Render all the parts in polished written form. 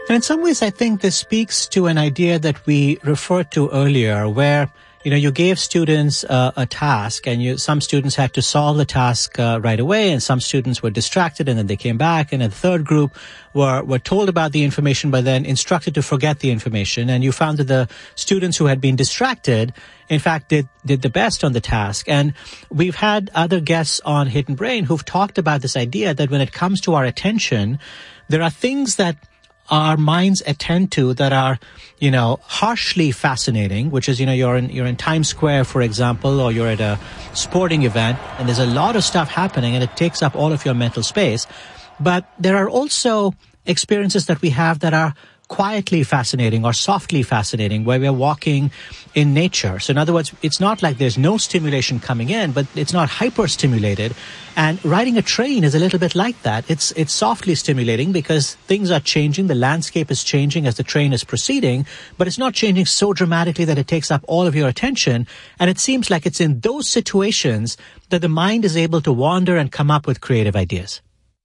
And in some ways, I think this speaks to an idea that we referred to earlier, where you gave students a task, and some students had to solve the task right away, and some students were distracted, and then they came back, and a third group were told about the information, but then instructed to forget the information. And you found that the students who had been distracted, in fact, did the best on the task. And we've had other guests on Hidden Brain who've talked about this idea that when it comes to our attention, there are things that our minds attend to that are, harshly fascinating, which is, you're in Times Square, for example, or you're at a sporting event, and there's a lot of stuff happening, and it takes up all of your mental space. But there are also experiences that we have that are quietly fascinating or softly fascinating, where we're walking in nature. So in other words, it's not like there's no stimulation coming in, but it's not hyper-stimulated. And riding a train is a little bit like that. It's softly stimulating because things are changing. The landscape is changing as the train is proceeding, but it's not changing so dramatically that it takes up all of your attention. And it seems like it's in those situations that the mind is able to wander and come up with creative ideas.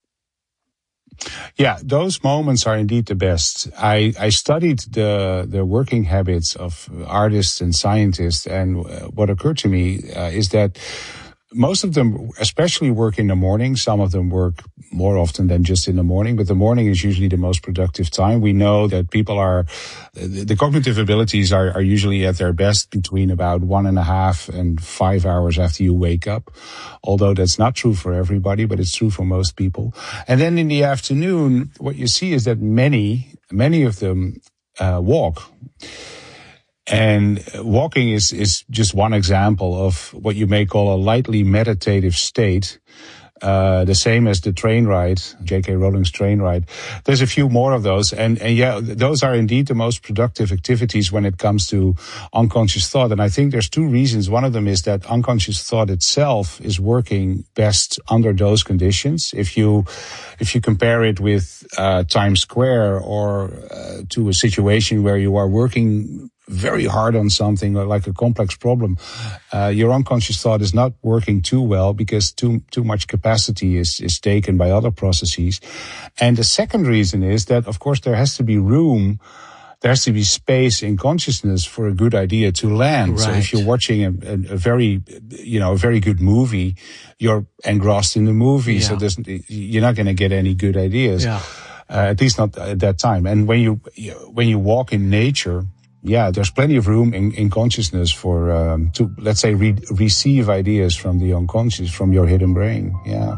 Yeah, those moments are indeed the best. I studied the working habits of artists and scientists, and what occurred to me is that most of them especially work in the morning. Some of them work more often than just in the morning, but the morning is usually the most productive time. We know that the cognitive abilities are usually at their best between about 1.5 and 5 hours after you wake up. Although that's not true for everybody, but it's true for most people. And then in the afternoon, what you see is that many of them walk. And walking is just one example of what you may call a lightly meditative state. The same as the train ride, J.K. Rowling's train ride. There's a few more of those. And yeah, those are indeed the most productive activities when it comes to unconscious thought. And I think there's two reasons. One of them is that unconscious thought itself is working best under those conditions. If you compare it with Times Square or to a situation where you are working very hard on something like a complex problem, your unconscious thought is not working too well because too much capacity is taken by other processes. And the second reason is that, of course, there has to be room, there has to be space in consciousness for a good idea to land. Right. So if you're watching a very good movie, you're engrossed in the movie. Yeah. So you're not going to get any good ideas. Yeah. At least not at that time. And when you walk in nature, yeah, there's plenty of room in consciousness to, let's say, receive ideas from the unconscious, from your hidden brain. Yeah.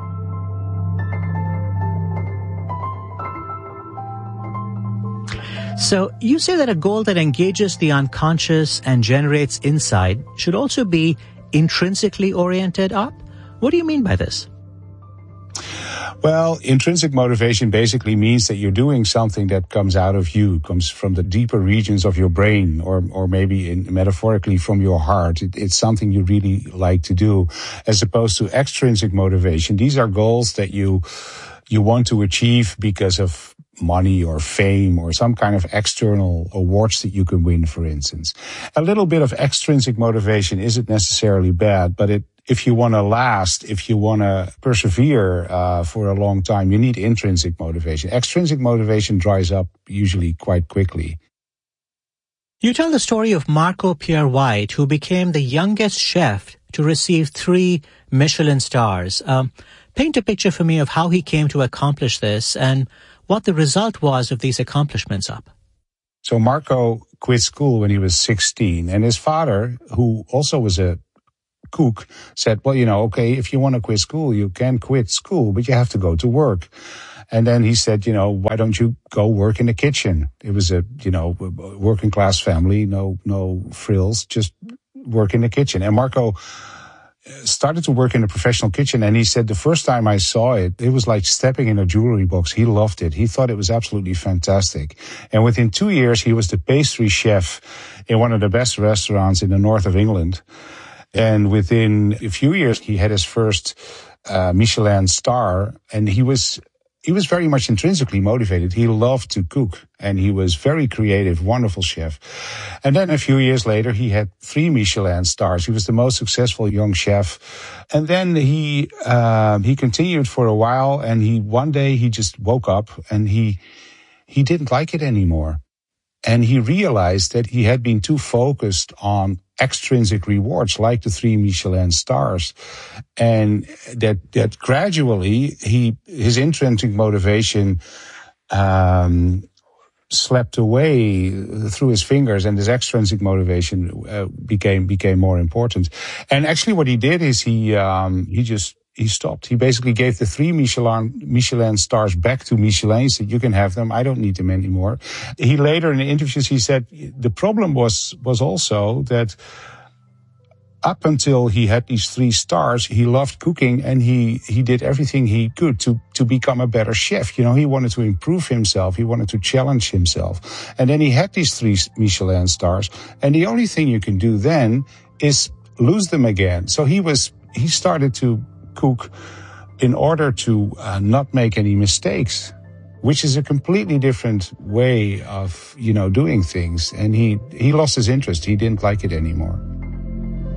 So you say that a goal that engages the unconscious and generates insight should also be intrinsically oriented up. What do you mean by this? Well, intrinsic motivation basically means that you're doing something that comes out of you, comes from the deeper regions of your brain, or maybe metaphorically from your heart. It's something you really like to do, as opposed to extrinsic motivation. These are goals that you want to achieve because of money or fame or some kind of external awards that you can win, for instance. A little bit of extrinsic motivation isn't necessarily bad, but if you want to last, if you want to persevere for a long time, you need intrinsic motivation. Extrinsic motivation dries up usually quite quickly. You tell the story of Marco Pierre White, who became the youngest chef to receive 3 Michelin stars. Paint a picture for me of how he came to accomplish this and what the result was of these accomplishments up. So Marco quit school when he was 16, and his father, who also was a cook, said, well, okay, if you want to quit school, you can quit school, but you have to go to work. And then he said, why don't you go work in the kitchen? It was a working class family, no frills, just work in the kitchen. And Marco started to work in a professional kitchen, and he said, the first time I saw it, it was like stepping in a jewelry box. He loved it. He thought it was absolutely fantastic. And within 2 years, he was the pastry chef in one of the best restaurants in the north of England. And within a few years, he had his first Michelin star, and he was very much intrinsically motivated. He loved to cook, and he was very creative, wonderful chef. And then a few years later, he had 3 Michelin stars. He was the most successful young chef. And then he continued for a while, and one day he just woke up and he he didn't like it anymore. And he realized that he had been too focused on extrinsic rewards, like the 3 Michelin stars. And that gradually his intrinsic motivation, slept away through his fingers, and his extrinsic motivation became more important. And actually, what he did is he stopped. He basically gave the 3 Michelin stars back to Michelin. He said, "You can have them. I don't need them anymore." He later in the interviews he said the problem was also that up until he had these 3 stars, he loved cooking, and he did everything he could to become a better chef. You know, he wanted to improve himself. He wanted to challenge himself. And then he had these 3 Michelin stars. And the only thing you can do then is lose them again. So he started to cook in order to not make any mistakes, which is a completely different way of, doing things. And he lost his interest. He didn't like it anymore.